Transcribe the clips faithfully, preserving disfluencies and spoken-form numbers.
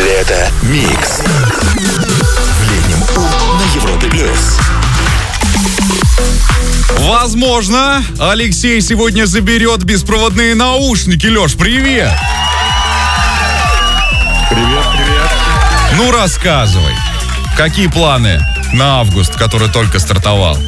Лето Микс. В летнем У на Европе плюс. Возможно, Алексей сегодня заберет беспроводные наушники. Леш, привет! Привет, привет. Ну, рассказывай. Какие планы на август, который только стартовал?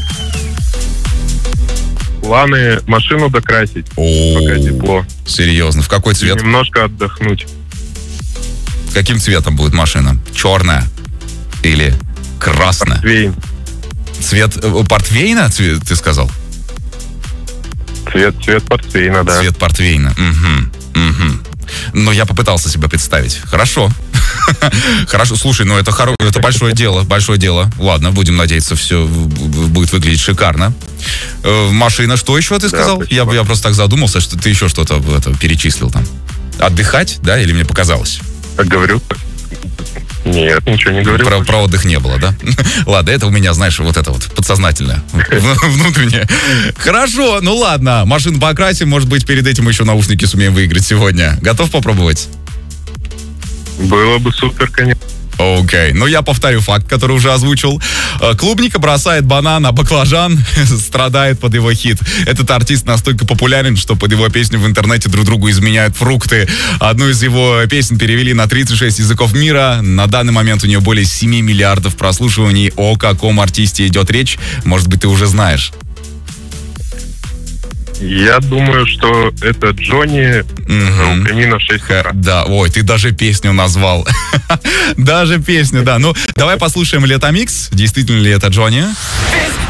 Планы машину докрасить, О, пока тепло. серьезно, в какой И цвет? немножко отдохнуть. Каким цветом будет машина? Черная или красная? Портвейн. Цвет э, портвейна, цвет, ты сказал? Цвет, цвет портвейна, да. Цвет портвейна. Угу, угу. Но я попытался себя представить. Хорошо. Хорошо, слушай, ну это, хоро... это большое дело, большое дело. Ладно, будем надеяться, все будет выглядеть шикарно. Э, машина, что еще ты сказал? Да, я, я просто так задумался, что ты еще что-то это, перечислил там. Отдыхать, да, или мне показалось? Как говорю? Нет, ничего не говорю. Про, про отдых не было, да? Ладно, это у меня, знаешь, вот это вот подсознательное, внутреннее. Хорошо, ну ладно, машину покрасим, может быть, перед этим еще наушники сумеем выиграть сегодня. Готов попробовать? Было бы супер, конечно. Окей, okay. Ну я повторю факт, который уже озвучил. Клубника бросает банан, а баклажан страдает под его хит. Этот артист настолько популярен, что под его песню в интернете друг другу изменяют фрукты. Одну из его песен перевели на тридцать шесть языков мира. На данный момент у нее более семь миллиардов прослушиваний. О каком артисте идет речь, может быть, ты уже знаешь. Я думаю, что это Джонни Угу. у камина в шесть утра. Да, ой, ты даже песню назвал. Даже песню, да. Ну, давай послушаем Лето Микс. Действительно ли это Джонни?